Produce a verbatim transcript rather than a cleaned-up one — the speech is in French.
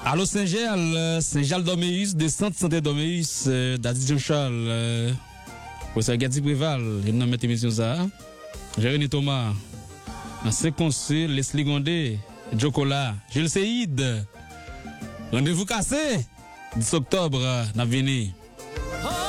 Allô Saint-Gel, Saint-Gel Doméus, descente santé Doméus, Dadi Jean-Charles, professeur Gadi Préval, il nomme cette émission ça. Jérémy Thomas, ancien consul, Leslie Gondé, Djokola, Jules Seïd. Rendez-vous cassé, dix octobre, n'a venu.